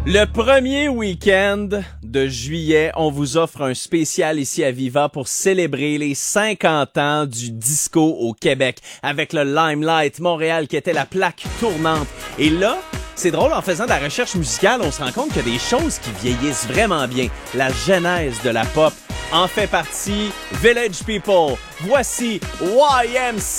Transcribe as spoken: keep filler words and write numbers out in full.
Le premier week-end de juillet, on vous offre un spécial ici à Viva pour célébrer les cinquante ans du disco au Québec avec le Limelight Montréal qui était la plaque tournante. Et là, c'est drôle, en faisant de la recherche musicale, on se rend compte qu'il y a des choses qui vieillissent vraiment bien. La genèse de la pop en fait partie. Village People, voici Y M C A.